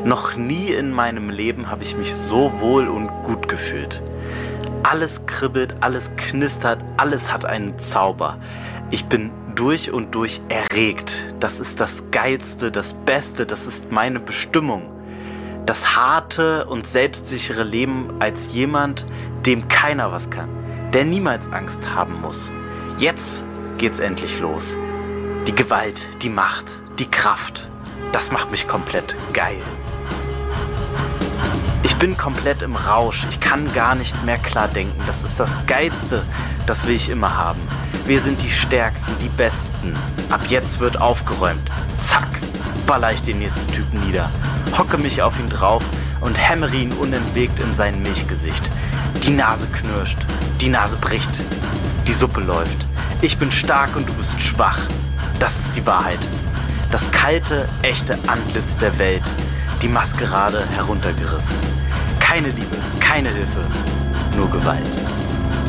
Noch nie in meinem Leben habe ich mich so wohl und gut gefühlt. Alles kribbelt, alles knistert, alles hat einen Zauber. Ich bin durch und durch erregt. Das ist das Geilste, das Beste, das ist meine Bestimmung. Das harte und selbstsichere Leben als jemand, dem keiner was kann, der niemals Angst haben muss. Jetzt geht's endlich los. Die Gewalt, die Macht, die Kraft, das macht mich komplett geil. Ich bin komplett im Rausch, ich kann gar nicht mehr klar denken. Das ist das Geilste, das will ich immer haben. Wir sind die Stärksten, die Besten. Ab jetzt wird aufgeräumt. Zack, baller ich den nächsten Typen nieder, hocke mich auf ihn drauf und hämmere ihn unentwegt in sein Milchgesicht. Die Nase knirscht, die Nase bricht, die Suppe läuft. Ich bin stark und du bist schwach. Das ist die Wahrheit. Das kalte, echte Antlitz der Welt. Die Maskerade heruntergerissen. Keine Liebe, keine Hilfe, nur Gewalt.